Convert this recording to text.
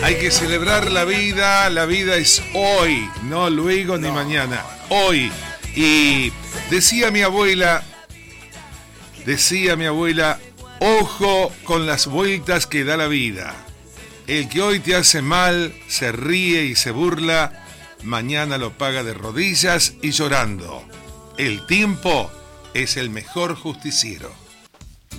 Hay que celebrar la vida es hoy, no luego ni mañana, hoy. Y decía mi abuela, ojo con las vueltas que da la vida. El que hoy te hace mal, se ríe y se burla, mañana lo paga de rodillas y llorando. El tiempo es el mejor justiciero.